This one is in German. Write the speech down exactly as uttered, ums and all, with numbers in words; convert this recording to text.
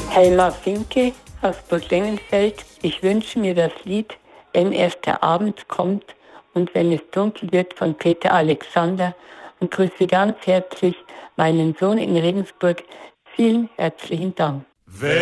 Helma Finke aus Burg Lengenfeld. Ich wünsche mir das Lied Wenn erst der Abend kommt und wenn es dunkel wird von Peter Alexander und grüße ganz herzlich meinen Sohn in Regensburg. Vielen herzlichen Dank.